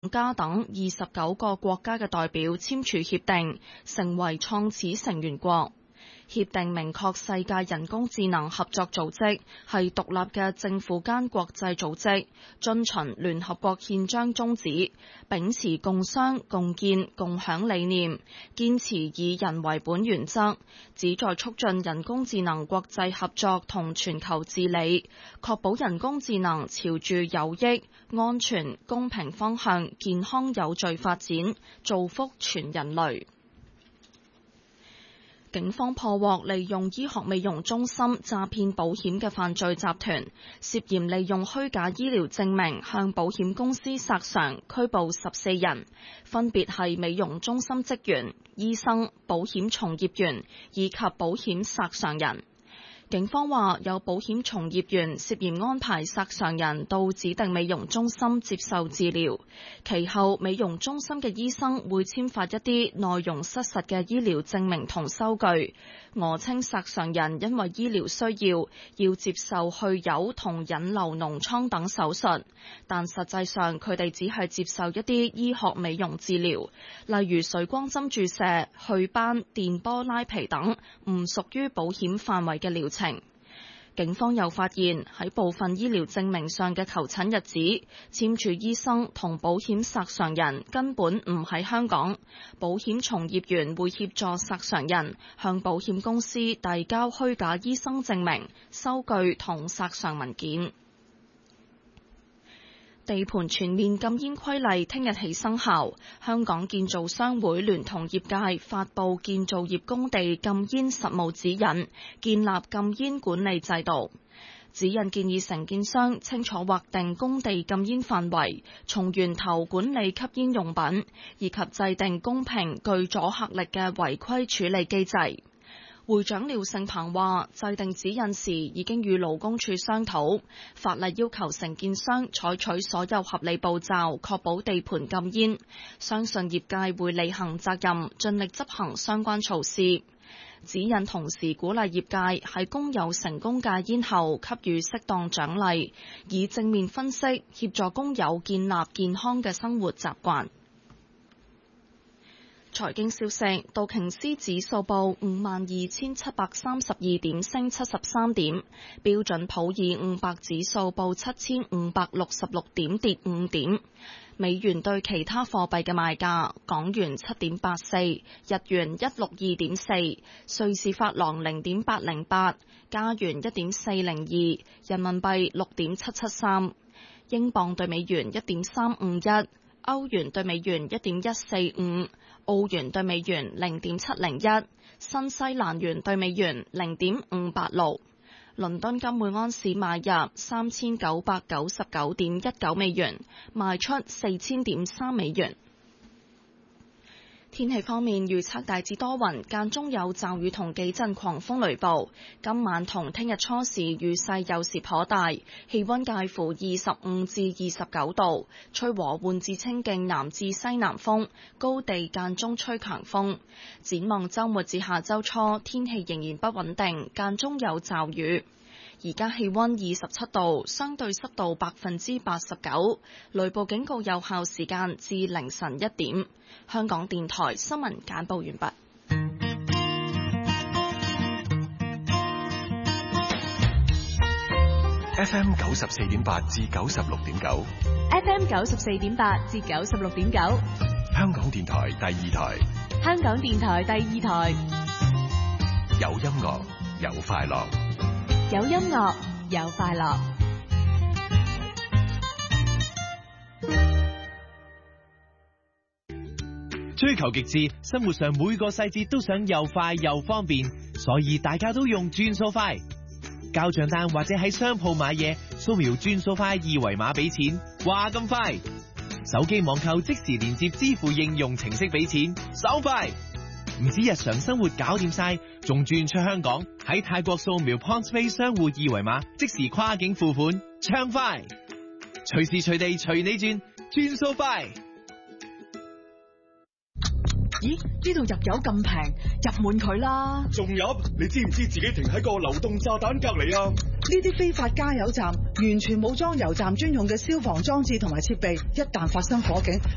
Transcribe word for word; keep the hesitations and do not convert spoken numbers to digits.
加等二十九個國家嘅代表簽署協定，成為創始成員國。協定明確世界人工智能合作組織係獨立嘅政府間國際組織，遵循聯合國憲章宗旨，秉持共商、共建、共享理念，堅持以人為本原則，旨在促進人工智能國際合作同全球治理，確保人工智能朝住有益、安全、公平方向健康有序發展，造福全人類。警方破獲利用醫學美容中心詐騙保險嘅犯罪集團，涉嫌利用虛假醫療證明向保險公司索償，拘捕十四人，分別係美容中心職員、醫生、保險從業員以及保險索償人。警方話有保險從業員涉嫌安排索償人到指定美容中心接受治療，其後美容中心嘅醫生會簽發一啲內容失實嘅醫療證明同收據，訛稱索償人因為醫療需要要接受去油同引流膿瘡等手術，但實際上佢哋只係接受一啲醫學美容治療，例如水光針注射、祛斑、電波拉皮等，唔屬於保險範圍嘅療程。警方又發現喺部分醫療證明上嘅求診日子，簽署醫生同保險索償人根本唔喺香港，保險從業員會協助索償人向保險公司遞交虛假醫生證明、收據同索償文件。地盤全面禁煙規例聽日起生效，香港建造商會聯同業界發布建造業工地禁煙實務指引，建立禁煙管理制度。指引建議承建商清楚劃定工地禁煙範圍，從源頭管理吸煙用品，以及制定公平具阻嚇力嘅違規處理機制。會長廖勝鵬話：制定指引時已經與勞工處商討，法例要求承建商採取所有合理步驟，確保地盤禁煙。相信業界會履行責任，盡力執行相關措施。指引同時鼓勵業界喺工友成功戒煙後給予適當獎勵，以正面分析協助工友建立健康嘅生活習慣。財經消息，道瓊斯指數報五萬二千七百三十二點，升七十三點；標準普爾五百指數報七千五百六十六點，跌五點。美元對其他貨幣嘅賣價：港元七點八四，日元一六二點四，瑞士法郎零點八零八，加元一點四零二，人民幣六點七七三，英鎊對美元一點三五一，歐元對美元一點一四五。澳元對美元零點七零一，新西蘭元對美元零點五八六。倫敦金每安士買入三千九百九十九點一九美元，賣出四千點三美元。天氣方面，預測大致多雲，間中有驟雨同幾陣狂風雷暴。今晚同聽日初時雨勢有時頗大，氣溫介乎二十五至二十九度，吹和緩至清勁南至西南風，高地間中吹強風。展望週末至下週初，天氣仍然不穩定，間中有驟雨。而家氣溫二十七度，相對濕度百分之八十九，雷暴警告有效時間至凌晨一點。香港電台新聞簡報完畢。 F M 九十四點八至九十六點九 ，F M 九十四點八至九十六點九， 香港電台第二台， 香港電台第二台， 有音樂，有快樂。 有音樂，有快樂。 追求極致，生活上每個細節都想又快又方便，所以大家都用轉數快。交賬單或者喺商鋪買嘢，掃描轉數快二維碼俾錢，話咁快。手機網購即時連接支付應用程式俾錢，手快。唔止日常生活搞掂晒，仲轉出香港，喺泰國掃描 PointsPay 商戶二維碼，即時跨境付款，暢快，隨時隨地隨你轉，轉數快。 咦？呢度入油咁平，入滿佢啦！ 仲入？你知唔知自己停喺個流動炸彈隔籬啊？ 呢啲非法加油站完全冇裝油站專用嘅消防裝置同埋設備，一旦發生火警，